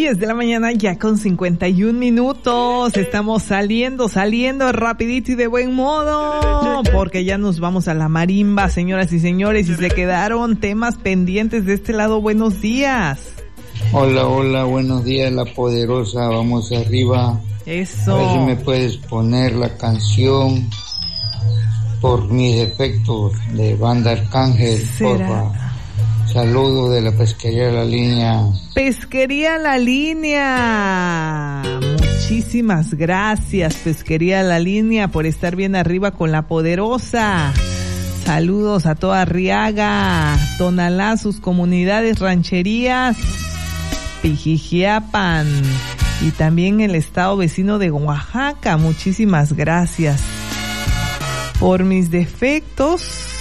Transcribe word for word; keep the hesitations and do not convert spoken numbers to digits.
diez de la mañana ya con cincuenta y un minutos. Estamos saliendo, saliendo rapidito y de buen modo, porque ya nos vamos a la marimba, señoras y señores, y se quedaron temas pendientes de este lado. Buenos días. Hola, hola, buenos días, La Poderosa, vamos arriba. Eso. A ver si me puedes poner la canción Por mis defectos de Banda Arcángel, porfa. Saludos de la Pesquería La Línea. Pesquería La Línea. Muchísimas gracias, Pesquería La Línea, por estar bien arriba con La Poderosa. Saludos a toda Arriaga, Tonalá, sus comunidades, rancherías, Pijijiapan y también el estado vecino de Oaxaca. Muchísimas gracias. Por mis defectos